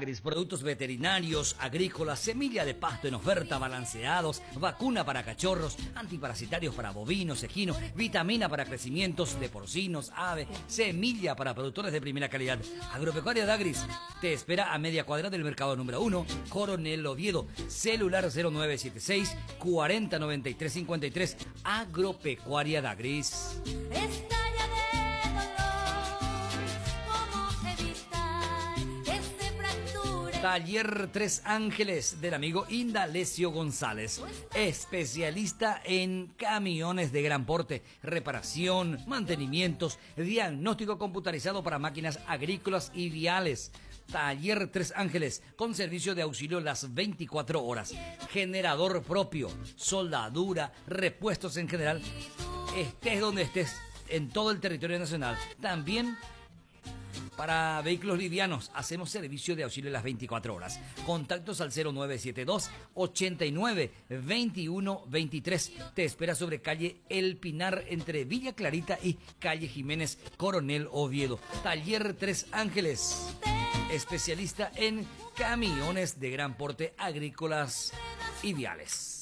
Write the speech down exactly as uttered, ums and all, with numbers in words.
Dagris, productos veterinarios, agrícolas, semilla de pasto en oferta, balanceados, vacuna para cachorros, antiparasitarios para bovinos, equinos, vitamina para crecimientos de porcinos, aves, semilla para productores de primera calidad. Agropecuaria Dagris te espera a media cuadra del mercado número uno, Coronel Oviedo, celular cero nueve siete seis, cuarenta noventa y tres cincuenta y tres. Agropecuaria Dagris. Taller Tres Ángeles del amigo Indalecio González, especialista en camiones de gran porte, reparación, mantenimientos, diagnóstico computarizado para máquinas agrícolas y viales. Taller Tres Ángeles, con servicio de auxilio las veinticuatro horas, generador propio, soldadura, repuestos en general, estés donde estés, en todo el territorio nacional. También para vehículos livianos, hacemos servicio de auxilio las veinticuatro horas. Contactos al cero nueve siete dos, ochenta y nueve, veintiuno veintitrés. Te espera sobre calle El Pinar, entre Villa Clarita y calle Jiménez, Coronel Oviedo. Taller Tres Ángeles, especialista en camiones de gran porte, agrícolas y viales.